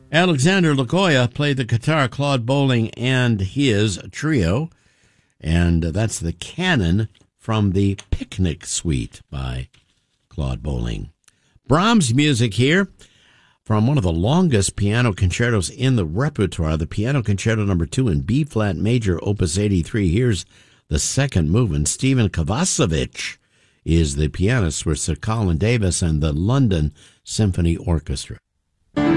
Alexander Lagoya played the guitar, Claude Bolling and his trio, and that's the Canon from the Picnic Suite by Claude Bolling. Brahms music here from one of the longest piano concertos in the repertoire, the Piano Concerto No. 2 in B-flat major, Opus 83. Here's the second movement. Stephen Kovacevic is the pianist with Sir Colin Davis and the London Symphony Orchestra.